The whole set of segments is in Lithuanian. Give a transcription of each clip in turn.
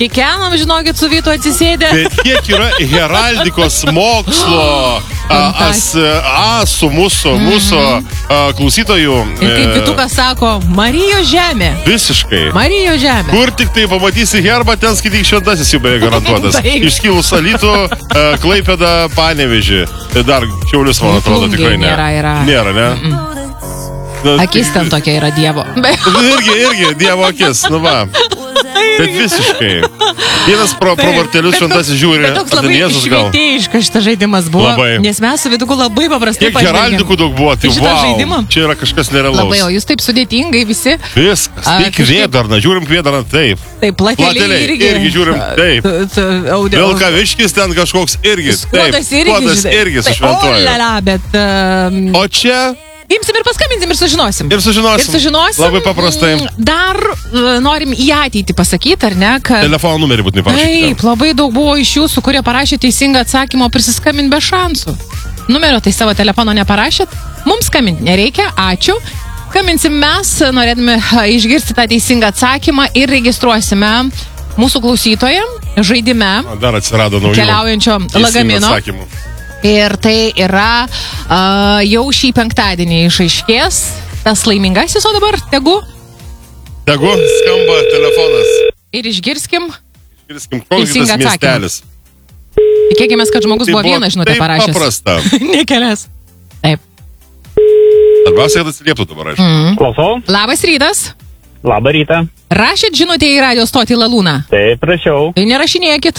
Kiekvienam, žinokit, su Vytu atsisėdė. Bet kiek yra heraldikos mokslo su mūsų klausytojų. Ir kaip Vytukas sako, Marijos žemė. Visiškai. Marijos žemė. Kur tik tai pamatysi herbą, ten skaityk šventasis jau beje garantuotas. Išskylus Alytų, Klaipėdą, Panevėžį. Dar Šiaulius, man atrodo, tikrai ne. Nėra, ne? Akis ten tokia yra Dievo. Irgi Dievo akis, nu va. Bet visiškai. Vienas pro vartelius šventasis žiūri. Bet toks labai švietėjiškas šitas žaidimas buvo. Labai. Nes mes su Vytuku labai paprastai pažvelgėm. Kiek heraldikų daug buvo, tai wow. Čia yra kažkas nerealaus. Labai, o jūs taip sudėtingai visi. Viskas. Tai kvėdarna, žiūrim kvėdarna taip. Taip, plateliai irgi žiūrim taip. Vilkaviškis ten kažkoks irgi. Skuodas irgi su šventuoju. O čia... Imsim ir paskambinsim ir sužinosim. Ir sužinosim. Labai paprastai. Dar norim į ateitį pasakyti, ar ne? Kad... Telefono numerį būtinai parašykite. Taip, labai daug buvo iš jūsų, kurie parašė teisingą atsakymą, prisiskambint be šansų. Numerio tai savo telefono neparašėt. Mums skambinti nereikia, ačiū. Skambinsim mes, norėdami išgirsti tą teisingą atsakymą ir registruosime mūsų klausytojam žaidime. Dar atsirado naujų keliaujančio lagamino. Atsakymų. Ir tai yra jau šį penktadienį išaiškės tas laimingasis, o dabar tegu skamba telefonas. Ir išgirskim koks tas miestelis. Tikėkime, kad žmogus buvo vieną žinutę parašęs. Taip paprasta. Ne kelias. Taip. Svarbiausia, kad atsilieptų dabar, aišku. Klausau. Labas rytas. Labą rytą. Rašėt žinutę į radio stotį Lalūną? Taip, rašiau. Tai nerašinėkit.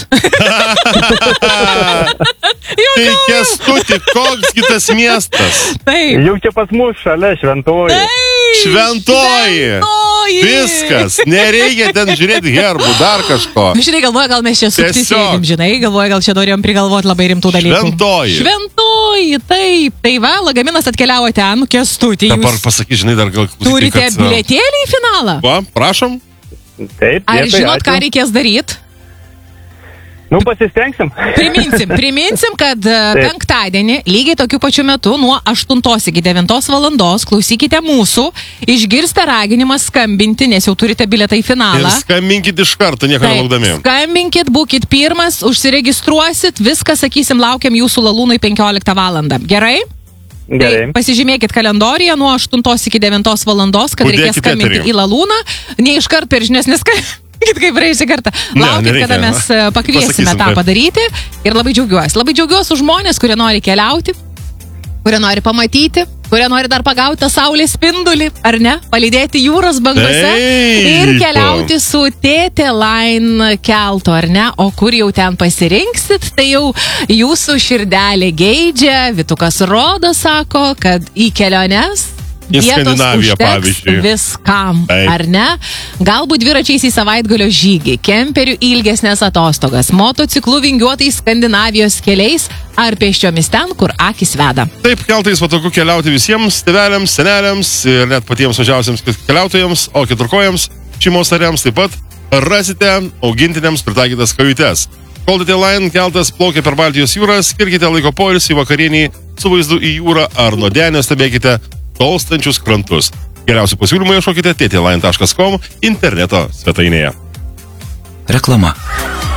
Tai Kęstuti, koks kitas miestas? Taip. Juk čia pas mus šalia Šventoji. Šventoji. Viskas. Nereikia ten žiūrėti herbų, dar kažko. Žinai, galvoja, gal mes čia suktisėdim, žinai, galvoja, gal čia norėjom prigalvoti labai rimtų dalykų. Šventoji, taip. Tai va, lagaminas atkeliavo ten, Kęstuti. Dabar pasakyk, žinai, dar gal klausyk, turite bilietėlį į finalą? Va, prašom. Taip, ar žinot, ką reikės daryti? Nu, pasistengsim. Priminsim, kad penktadienį, lygiai tokiu pačiu metu, nuo 8 iki 9 valandos, klausykite mūsų, išgirsite raginimą skambinti, nes jau turite bilietą į finalą. Ir skambinkit iš karto, nieko nelaukdami. Skambinkit, būkit pirmas, užsiregistruosit, viską, sakysim, laukiam jūsų Lalūnai 15 valandą. Gerai? Gerai. Tai pasižymėkit kalendoriją nuo 8 iki 9 valandos, kad reikės skambinti į Lalūną. Ne iškart per žinias neskambinti. Kaip praėjusį kartą. Laukit, kada mes pakviesime tą padaryti. Ir labai džiaugiuosi. Labai džiaugiuosi už žmonės, kurie nori keliauti, kurie nori pamatyti, kurie nori dar pagauti tą saulės spindulį, ar ne? Palydėti jūros bangose ir keliauti su TT Line keltu, ar ne? O kur jau ten pasirinksit, tai jau jūsų širdelė geidžia. Vytukas rodo, sako, kad į keliones vietos užteks viskam, ar ne? Galbūt dviračiais į savaitgalio žygį, kemperių ilgesnės atostogas, motociklų vingiuotais Skandinavijos keliais ar pėsčiomis ten, kur akis veda. Taip, keltais patogu keliauti visiems tėveliams, seneliams ir net patiems mažiausiems keliautojams, o keturkojams, šeimos nariams taip pat rasite augintiniams pritaikytas kajutes. Kol TT Line keltas plaukia per Baltijos jūrą, skirkite laiko poilsiui vakarienį su vaizdu į jūrą ar nuo denio stebėkite tolstančius krantus. Geriausių pasiūlymų ieškokite ttline.com interneto svetainėje. Reklama.